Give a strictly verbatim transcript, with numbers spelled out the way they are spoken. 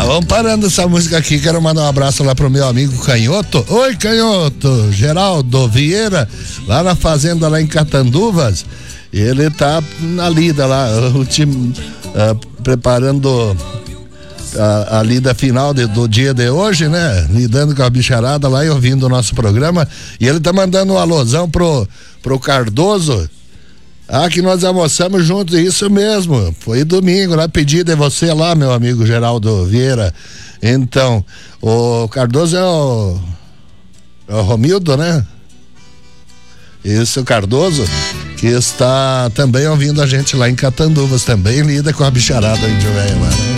Vamos parando essa música aqui, quero mandar um abraço lá pro meu amigo Canhoto. Oi, Canhoto, Geraldo Vieira, lá na fazenda lá em Catanduvas. Ele tá na lida lá, o time uh, preparando a, a lida final de, do dia de hoje, né? Lidando com a bicharada lá e ouvindo o nosso programa. E ele tá mandando um alôzão pro, pro Cardoso. Ah, que nós almoçamos juntos, isso mesmo. Foi domingo, lá pedido é você lá, meu amigo Geraldo Vieira. Então, o Cardoso é o, é o Romildo, né? Isso, o Cardoso, que está também ouvindo a gente lá em Catanduvas, também lida com a bicharada aí de velho, mano.